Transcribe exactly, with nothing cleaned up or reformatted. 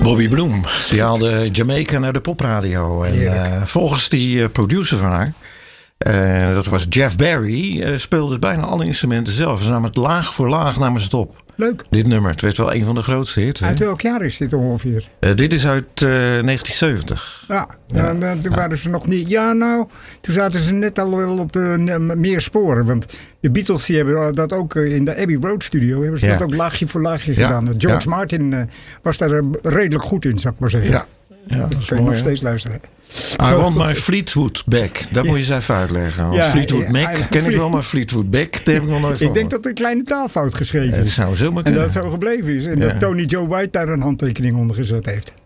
Bobby Bloem, die haalde Jamaica naar de popradio. En uh, volgens die uh, producer van haar, uh, dat was Jeff Barry, uh, speelde bijna alle instrumenten zelf. Ze namen het laag voor laag namen ze het op. Leuk. Dit nummer, het werd wel een van de grootste hits. Uit hè? welk jaar is dit ongeveer? Uh, dit is uit uh, negentien zeventig. Ja, ja. Uh, toen ja. waren ze nog niet... Ja, nou, toen zaten ze net al wel op de uh, meer sporen. Want de Beatles die hebben dat ook uh, in de Abbey Road studio. Hebben ze ja. dat ook laagje voor laagje ja. gedaan. George ja. Martin uh, was daar uh, redelijk goed in, zou ik maar zeggen. Ja, ja dat is kun je nog steeds luisteren. I want my Fleetwood back. Dat ja. moet je eens even uitleggen. Want ja, Fleetwood ja, Mac ken Fleet... ik wel, maar Fleetwood Back, daar heb ik nog nooit van. Ik denk dat er een kleine taalfout geschreven is. Het zou zomaar kunnen. En dat het zo gebleven is. En ja. dat Tony Joe White daar een handtekening onder gezet heeft.